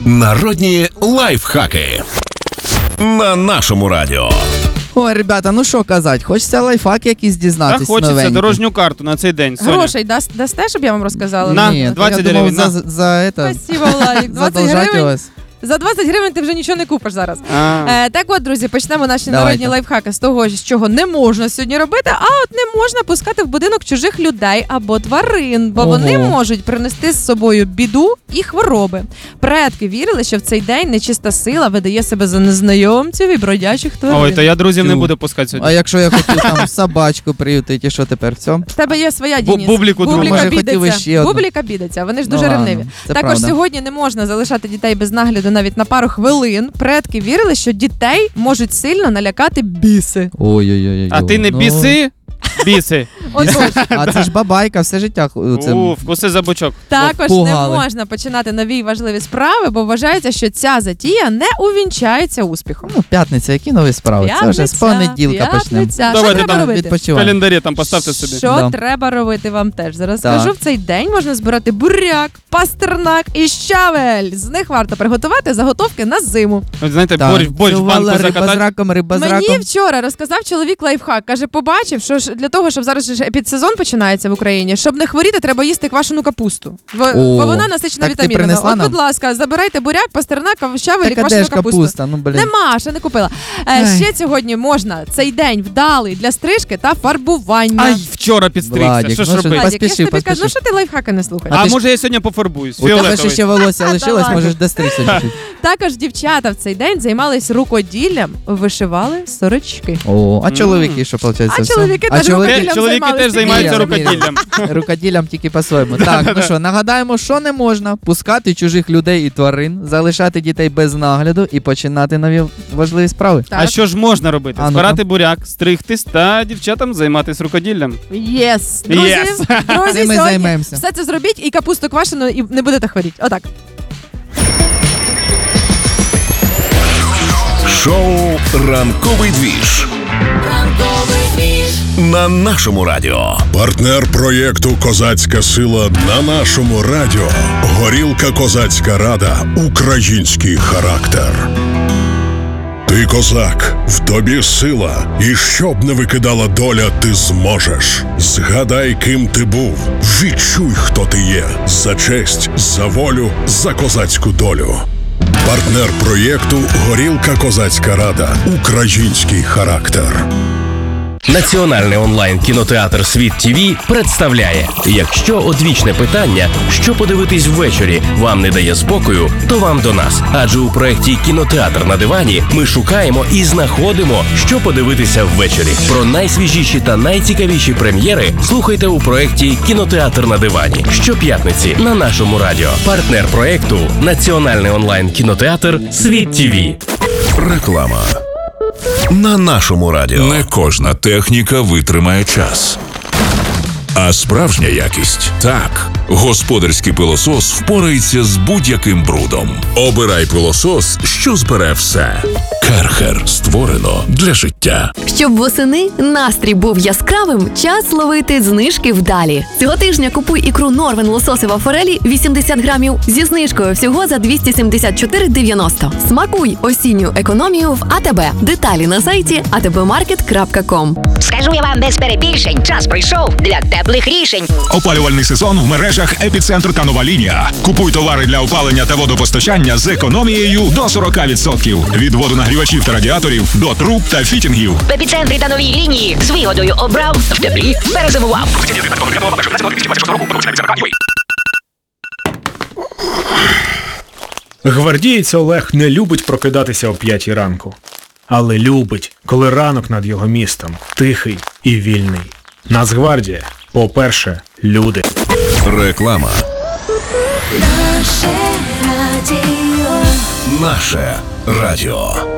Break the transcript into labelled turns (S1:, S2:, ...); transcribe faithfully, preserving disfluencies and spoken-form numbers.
S1: Народні лайфхаки на нашому радіо.
S2: Ой, ребята, ну що казати, хочеться лайфхаки якісь дізнатися.
S3: Та хочеться
S2: новенькі.
S3: дорожню карту на цей день, Соня.
S4: Грошей даст, дасте, щоб я вам розказала?
S3: На.
S2: Ні,
S3: двадцять
S2: я думав,
S3: гривень,
S2: за, за, за это,
S4: Спасибо, Владик. двадцять
S2: задолжать
S4: гривень.
S2: вас.
S4: За двадцять гривень ти вже нічого не купиш зараз.
S3: А.
S4: Е, так от, друзі, почнемо наші
S2: Давайте.
S4: народні лайфхаки з того, з чого не можна сьогодні робити, а от не можна пускати в будинок чужих людей або тварин, бо
S2: Ого.
S4: вони можуть принести з собою біду і хвороби. Предки вірили, що в цей день нечиста сила видає себе за незнайомців і бродячих тварин.
S3: Ой, то я друзів не
S2: Тю.
S3: буду пускати сьогодні.
S2: А якщо я хотів там собачку приютити, і що тепер, все?
S4: В тебе є своя,
S3: Бу-
S4: Дініс.
S3: бубліку другу.
S4: Бублік
S2: Може, хотів
S4: обідеться.
S2: іще одну.
S4: Бублік обідеться, вони ж
S2: Ну,
S4: дуже
S2: ладно,
S4: ревниві.
S2: це
S4: Також
S2: правда.
S4: сьогодні не можна залишати дітей без нагляду навіть на пару хвилин. Предки вірили, що дітей можуть сильно налякати біси.
S2: Ой-ой-ой.
S3: А ти не
S2: ну,
S3: біси? Біси.
S4: Отож,
S2: А це ж бабайка, все життя. Це...
S3: У, вкуси за бочок.
S4: також
S2: Пугали.
S4: не можна починати нові й важливі справи, бо вважається, що ця затія не увінчається успіхом.
S2: Ну, п'ятниця, які нові справи? Це вже з понеділка почнемо.
S4: п'ятниця. Що
S3: Давайте
S4: треба
S3: там в в В
S4: робити?
S2: Відпочиваємо.
S3: календарі там поставте собі.
S4: Що
S2: Да.
S4: треба робити вам теж? Зараз
S2: Так.
S4: скажу, в цей день можна збирати буряк, пастернак і щавель. З них варто приготувати заготовки на зиму.
S3: От знаєте,
S2: Так,
S3: борщ, борщ в
S2: цювала
S3: банку
S2: риба з
S3: закатати.
S2: раком, риба з
S4: Мені
S2: раком.
S4: вчора розказав чоловік лайфхак. Каже, побачив, що ж для того, щоб зараз же ж епідсезон починається в Україні, щоб не хворіти, треба їсти квашену капусту. Бо,
S2: О,
S4: бо вона насичена
S2: так ти
S4: вітамінами.
S2: принесла
S4: От,
S2: нам?
S4: будь ласка, забирайте буряк, пастернак, щавель і
S2: Так, а де
S4: квашену
S2: ж
S4: капусту.
S2: капуста? Ну, блін.
S4: Нема, ще не купила. Е,
S2: Ай.
S4: ще сьогодні можна цей день вдалий для стрижки та фарбування.
S3: Ай, вчора підстригся.
S2: Владик,
S3: Що ж
S2: ну що
S3: робити?
S4: Владик, я ж
S2: поспішив,
S4: тобі кажу, ну
S2: поспішив.
S4: що ти лайфхаки не слухаєш?
S3: А
S2: ти ж-
S3: може я сьогодні пофарбуюсь?
S2: У тебе ще
S3: Фіолетовий.
S2: ще волосся лишилось,
S4: Давай.
S2: можеш достригся чуть-чуть.
S4: Також дівчата в цей день займались рукоділлям, вишивали сорочки.
S2: О, а чоловіки, що виходить?
S4: А
S2: все?
S4: чоловіки
S2: а
S4: теж
S2: чоловіки
S4: рукоділлям
S3: Чоловіки
S4: займались.
S3: теж займаються
S2: Міряли,
S3: рукоділлям.
S2: рукоділлям тільки по-своєму. Так, ну що, нагадаємо, що не можна пускати чужих людей і тварин, залишати дітей без нагляду і починати нові важливі справи.
S4: Так.
S3: А що ж можна робити?
S2: А, ну-ка.
S3: Збирати буряк, стригтись та дівчатам займатися рукоділлям.
S4: Єс! Друзі,
S3: Yes.
S4: друзі,
S2: Цим ми
S4: сьогодні
S2: займемося.
S4: все це зробіть і капусту квашену, і не будете хворіти. Отак.
S1: Шоу «Ранковий двіж» на нашому радіо.
S5: Партнер проєкту «Козацька сила» на нашому радіо. Горілка «Козацька рада». Український характер. Ти козак, в тобі сила, і щоб не викидала доля, ти зможеш. Згадай, ким ти був, відчуй, хто ти є. За честь, за волю, за козацьку долю. Партнер проєкту «Горілка Козацька рада». Український характер.
S6: Національний онлайн-кінотеатр «Світ ТІВІ» представляє: якщо одвічне питання, що подивитись ввечері, вам не дає спокою, то вам до нас. Адже у проєкті «Кінотеатр на дивані» ми шукаємо і знаходимо, що подивитися ввечері. Про найсвіжіші та найцікавіші прем'єри слухайте у проєкті «Кінотеатр на дивані» щоп'ятниці на нашому радіо. Партнер проєкту – Національний онлайн-кінотеатр «Світ ТІВІ».
S1: Реклама на нашому радіо.
S7: Не кожна техніка витримає час. А справжня якість – так. Господарський пилосос впорається з будь-яким брудом. Обирай пилосос, що збере все. Керхер створено для життя.
S8: Щоб восени настрій був яскравим, час ловити знижки вдалі. Цього тижня купуй ікру Норвен лососева форелі вісімдесят грамів зі знижкою всього за двісті сімдесят чотири дев'яносто. Смакуй осінню економію в АТБ. Деталі на сайті а те бе маркет крапка ком.
S9: Скажу я вам без перебільшень, час прийшов для теплих рішень.
S10: Опалювальний сезон в мережах «Епіцентр» та «Нова лінія». Купуй товари для опалення та водопостачання з економією до сорок відсотків. Від водонагрівачів та радіаторів до труб та фітінгів.
S9: В епіцентрі та новій лінії з вигодою обрав, в теплі перезимував.
S11: Гвардієць Олег не любить прокидатися о п'ятій ранку. Але любить, коли ранок над його містом тихий і вільний. Нацгвардія, по-перше, люди.
S1: Реклама.
S12: Наше радіо.
S1: Наше радіо.